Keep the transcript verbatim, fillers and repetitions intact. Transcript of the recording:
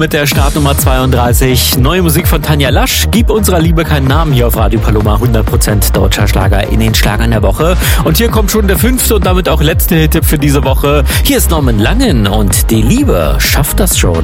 Mit der Startnummer zweiunddreißig. Neue Musik von Tanja Lasch. Gib unserer Liebe keinen Namen hier auf Radio Paloma. hundert Prozent deutscher Schlager in den Schlagern der Woche. Und hier kommt schon der fünfte und damit auch letzte Hit-Tipp für diese Woche. Hier ist Norman Langen und Die Liebe schafft das schon.